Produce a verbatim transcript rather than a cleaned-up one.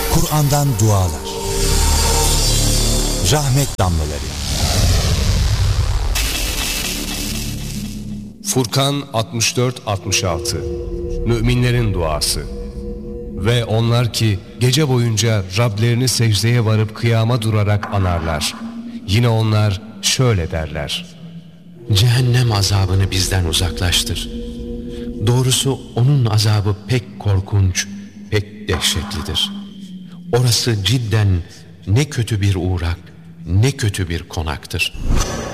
Kur'an'dan dualar, rahmet damlaları. Furkan altmış dört altmış altı Müminlerin duası. Ve onlar ki gece boyunca Rablerini secdeye varıp kıyama durarak anarlar. Yine onlar şöyle derler: Cehennem azabını bizden uzaklaştır. Doğrusu onun azabı pek korkunç, pek dehşetlidir. Orası cidden ne kötü bir uğrak, ne kötü bir konaktır.